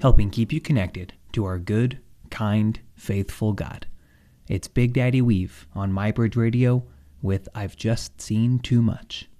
helping keep you connected to our good, kind, faithful God. It's Big Daddy Weave on MyBridge Radio with I've Just Seen Too Much.